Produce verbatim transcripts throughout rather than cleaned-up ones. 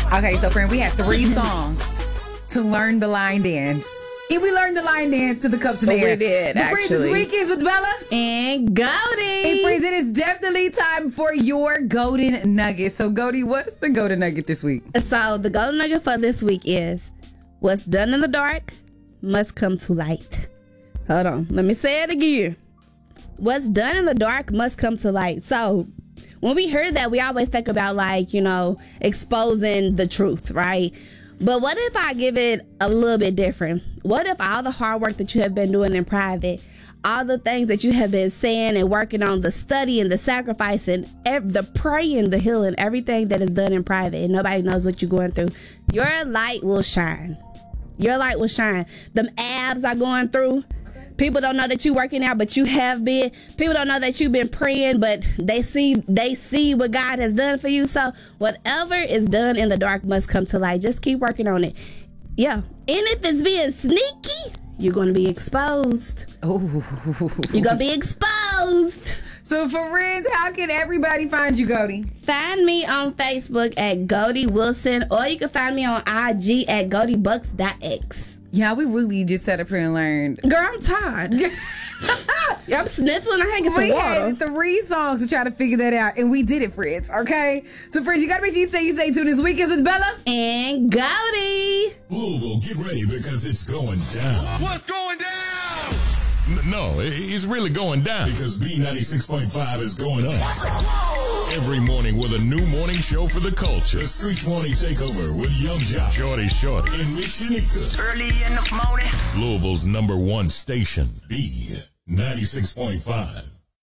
Okay, so friend, we have three songs to learn the line dance. And we learned the line dance to the cups in the air. We did, the actually. Friends, this week is with Bella. And Goldie. Hey, friends, it is definitely time for your golden nugget. So, Goldie, what's the golden nugget this week? So, the golden nugget for this week is, what's done in the dark must come to light. Hold on. Let me say it again. What's done in the dark must come to light. So, when we hear that, we always think about, like, you know, exposing the truth, right? But what if I give it a little bit different? What if all the hard work that you have been doing in private, all the things that you have been saying and working on, the study and the sacrifice and ev- the praying, the healing, everything that is done in private and nobody knows what you're going through, your light will shine. Your light will shine. Them abs are going through. People don't know that you're working out, but you have been. People don't know that you've been praying, but they see they see what God has done for you. So whatever is done in the dark must come to light. Just keep working on it. Yeah. And if it's being sneaky, you're going to be exposed. Oh, You're going to be exposed. So, for friends, how can everybody find you, Goldie? Find me on Facebook at Goldie Wilson, or you can find me on I G at Goldie Bucks dot X. Yeah, we really just sat up here and learned. Girl, I'm tired. Yeah, I'm sniffling. I ain't get some We water. had three songs to try to figure that out, and we did it, friends, okay? So, friends, you got to make sure you stay, you stay tuned this weekend with Bella. And Goldie. Louisville, get ready because it's going down. What's going down? N- No, it- it's really going down because B ninety-six point five is going up. Every morning with a new morning show for the culture. The Streets Morning Takeover with Young Jock, Shorty Short, and Miss Shanika. Early in the morning. Louisville's number one station, B ninety-six point five.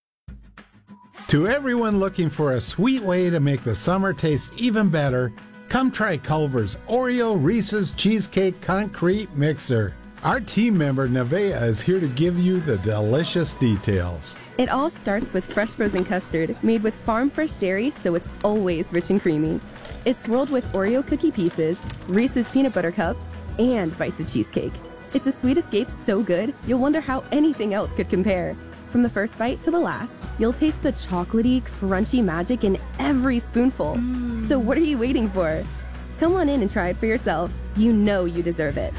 To everyone looking for a sweet way to make the summer taste even better, come try Culver's Oreo Reese's Cheesecake Concrete Mixer. Our team member Nevaeh is here to give you the delicious details. It all starts with fresh frozen custard made with farm fresh dairy, so it's always rich and creamy. It's swirled with Oreo cookie pieces, Reese's peanut butter cups, and bites of cheesecake. It's a sweet escape so good, you'll wonder how anything else could compare. From the first bite to the last, you'll taste the chocolatey, crunchy magic in every spoonful. Mm. So what are you waiting for? Come on in and try it for yourself. You know you deserve it.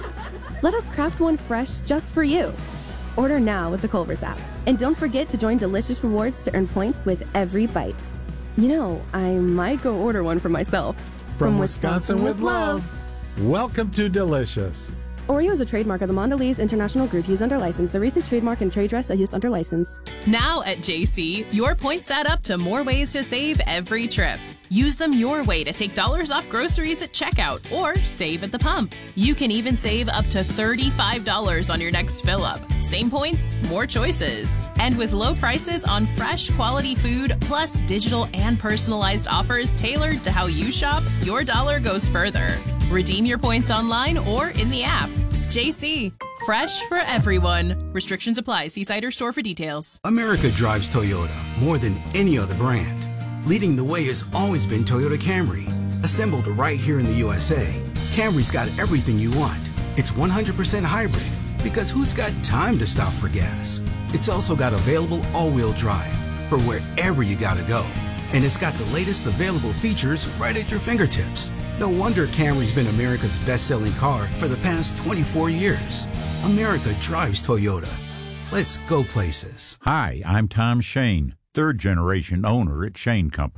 Let us craft one fresh just for you. Order now with the Culver's app. And don't forget to join Delicious Rewards to earn points with every bite. You know, I might go order one for myself. From, From Wisconsin, Wisconsin with love. Welcome to Delicious. Oreo is a trademark of the Mondelez International Group used under license. The Reese's trademark and trade dress are used under license. Now at J C, your points add up to more ways to save every trip. Use them your way to take dollars off groceries at checkout or save at the pump. You can even save up to thirty-five dollars on your next fill up. Same points, more choices. And with low prices on fresh quality food, plus digital and personalized offers tailored to how you shop, your dollar goes further. Redeem your points online or in the app. J C, fresh for everyone. Restrictions apply. See site or store for details. America drives Toyota more than any other brand. Leading the way has always been Toyota Camry. Assembled right here in the U S A, Camry's got everything you want. It's one hundred percent hybrid, because who's got time to stop for gas? It's also got available all-wheel drive for wherever you gotta go. And it's got the latest available features right at your fingertips. No wonder Camry's been America's best-selling car for the past twenty-four years. America drives Toyota. Let's go places. Hi, I'm Tom Shane, third-generation owner at Shane Company.